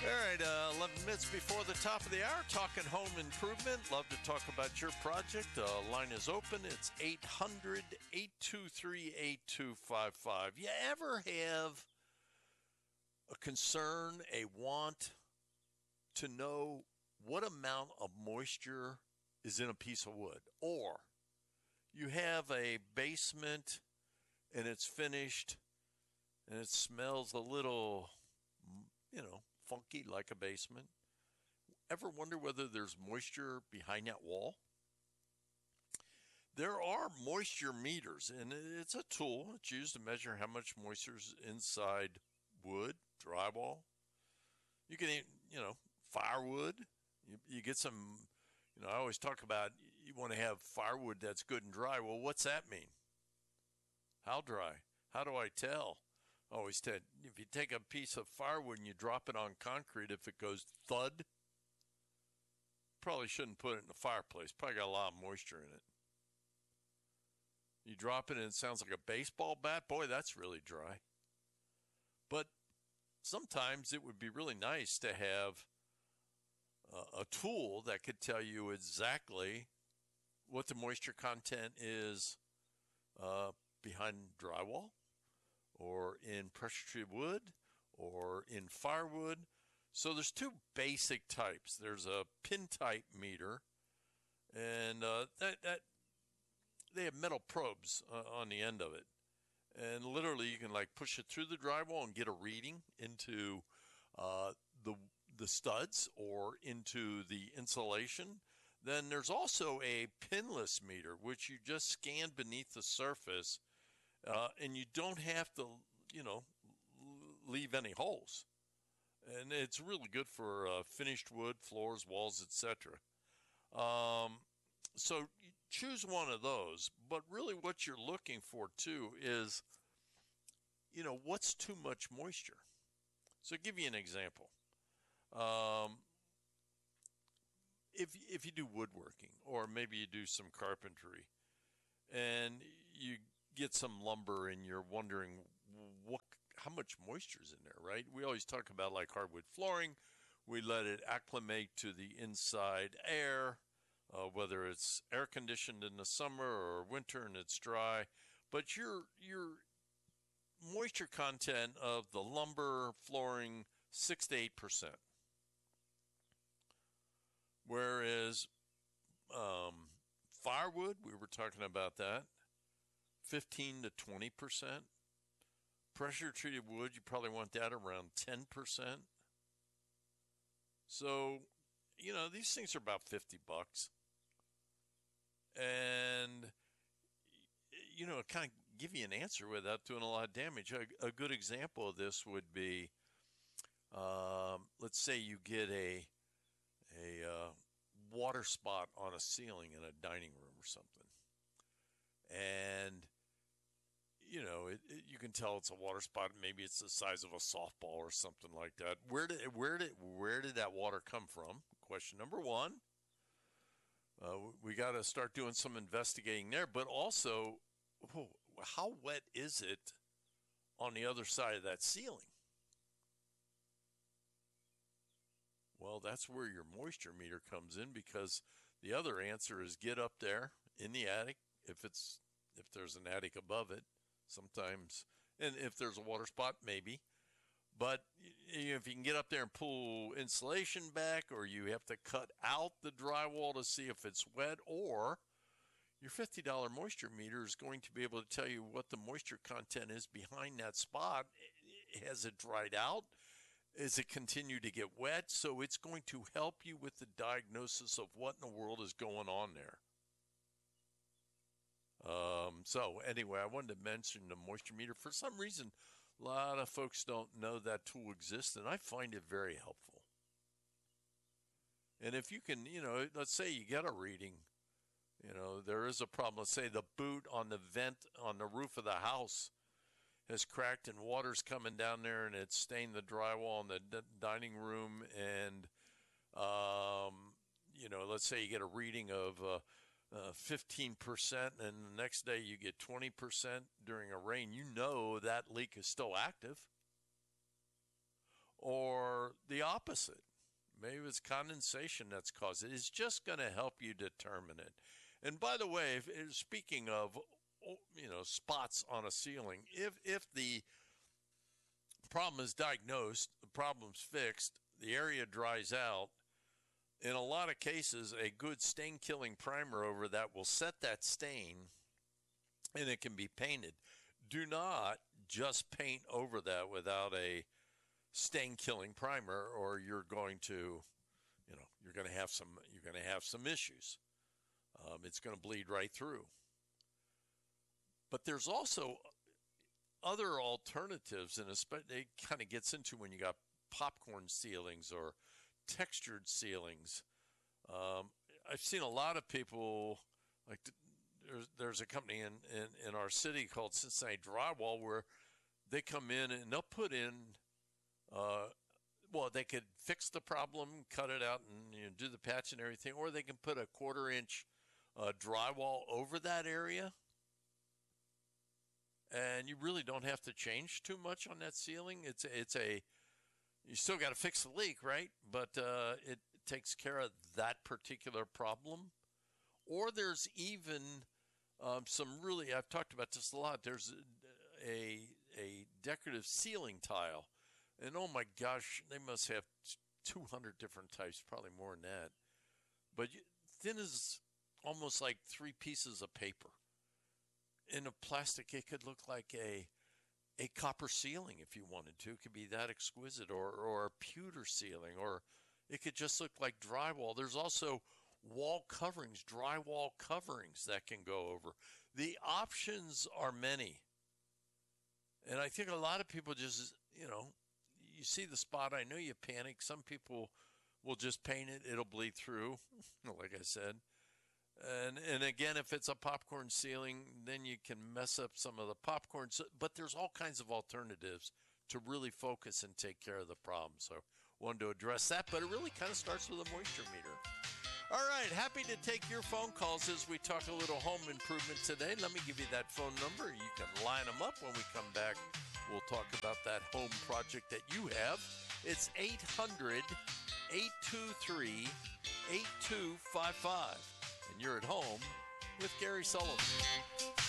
All right, 11 minutes before the top of the hour, talking home improvement. Love to talk about your project. Line is open. It's 800-823-8255. You ever have a concern, a want to know what amount of moisture is in a piece of wood? Or you have a basement and it's finished and it smells a little, funky like a basement. Ever wonder whether there's moisture behind that wall? There are moisture meters, and it's a tool. It's used to measure how much moisture is inside wood, drywall. You can, firewood. You get some, I always talk about you want to have firewood that's good and dry. Well, what's that mean? How dry? How do I tell? Always said, if you take a piece of firewood and you drop it on concrete, if it goes thud, probably shouldn't put it in the fireplace. Probably got a lot of moisture in it. You drop it and it sounds like a baseball bat. Boy, that's really dry. But sometimes it would be really nice to have a tool that could tell you exactly what the moisture content is behind drywall, or in pressure-treated wood, or in firewood. So there's two basic types. There's a pin-type meter, and that they have metal probes on the end of it. And literally you can push it through the drywall and get a reading into the studs or into the insulation. Then there's also a pinless meter, which you just scan beneath the surface, and you don't have to, leave any holes. And it's really good for finished wood, floors, walls, etc. So you choose one of those. But really what you're looking for, too, is, what's too much moisture? So I'll give you an example. If you do woodworking, or maybe you do some carpentry, and you get some lumber and you're wondering how much moisture is in there, right? We always talk about hardwood flooring. We let it acclimate to the inside air, whether it's air conditioned in the summer or winter and it's dry. But your moisture content of the lumber flooring, 6 to 8%. Whereas firewood, we were talking about that, 15 to 20%. Pressure-treated wood, you probably want that around 10%. So, these things are about $50. And, kind of give you an answer without doing a lot of damage. A good example of this would be, let's say you get a water spot on a ceiling in a dining room or something. And, you can tell it's a water spot. Maybe it's the size of a softball or something like that. Where did that water come from? Question number one. We got to start doing some investigating there. But also, how wet is it on the other side of that ceiling? Well, that's where your moisture meter comes in, because the other answer is get up there in the attic, if there's an attic above it, sometimes, and if there's a water spot, maybe. But if you can get up there and pull insulation back, or you have to cut out the drywall to see if it's wet, or your $50 moisture meter is going to be able to tell you what the moisture content is behind that spot. Has it dried out? Is it continue to get wet? So it's going to help you with the diagnosis of what in the world is going on there. So anyway, I wanted to mention the moisture meter. For some reason, a lot of folks don't know that tool exists, and I find it very helpful. And if you can, let's say you get a reading, there is a problem. Let's say the boot on the vent on the roof of the house has cracked and water's coming down there and it's stained the drywall in the dining room. And, let's say you get a reading of 15%, and the next day you get 20% during a rain. That leak is still active. Or the opposite. Maybe it's condensation that's caused it. It's just going to help you determine it. And by the way, speaking of, spots on a ceiling, if the problem is diagnosed, the problem's fixed, the area dries out, in a lot of cases, a good stain-killing primer over that will set that stain, and it can be painted. Do not just paint over that without a stain-killing primer, or you're going to have some issues. It's going to bleed right through. But there's also other alternatives, and it kind of gets into when you got popcorn ceilings or textured ceilings. I've seen a lot of people, like there's a company in our city called Cincinnati Drywall, where they come in and they'll put in, they could fix the problem, cut it out, and do the patch and everything, or they can put a 1/4 inch drywall over that area. And you really don't have to change too much on that ceiling. You still got to fix the leak, right? But it takes care of that particular problem. Or there's even I've talked about this a lot. There's a decorative ceiling tile. And oh my gosh, they must have 200 different types, probably more than that. But thin as almost like 3 pieces of paper. In a plastic, it could look like a copper ceiling if you wanted to. It could be that exquisite, or a pewter ceiling, or it could just look like drywall. There's also wall coverings, drywall coverings that can go over. The options are many. And I think a lot of people just, you see the spot, I know you panic. Some people will just paint it. It'll bleed through, like I said. And again, if it's a popcorn ceiling, then you can mess up some of the popcorn. But there's all kinds of alternatives to really focus and take care of the problem. So wanted to address that, but it really kind of starts with a moisture meter. All right, happy to take your phone calls as we talk a little home improvement today. Let me give you that phone number. You can line them up. When we come back, we'll talk about that home project that you have. It's 800-823-8255. And you're at home with Gary Sullivan.